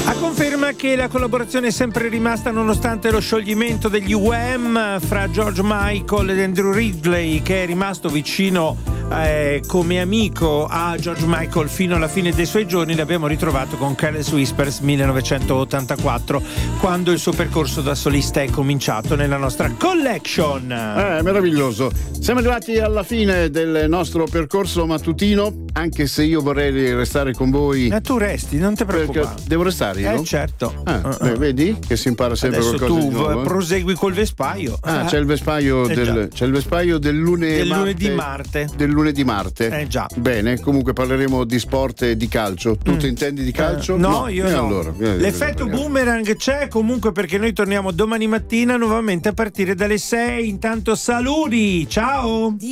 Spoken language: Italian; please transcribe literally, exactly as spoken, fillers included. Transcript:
A conferma che la collaborazione è sempre rimasta nonostante lo scioglimento degli U M fra George Michael ed Andrew Ridgeley, che è rimasto vicino eh, come amico a George Michael fino alla fine dei suoi giorni. L'abbiamo ritrovato con Careless Whispers millenovecentottantaquattro, quando il suo percorso da solista è cominciato nella nostra collection. Eh, meraviglioso. Siamo arrivati alla fine del nostro percorso mattutino, anche se io vorrei restare con voi. Ma tu resti, non ti preoccupare. Perché devo restare io? Eh certo. Ah, beh, vedi che si impara sempre Adesso qualcosa tu di nuovo. prosegui col vespaio. Ah, c'è il vespaio eh del c'è il vespaio del lunedì del Marte, lunedì Marte. Del lunedì Marte. Eh già. Bene, comunque parleremo di sport e di calcio. Tu Mm. ti intendi di calcio? Eh, no, io E no. allora, L'effetto boomerang c'è comunque, perché noi torniamo domani mattina nuovamente a partire dalle sei. Intanto saluti, ciao!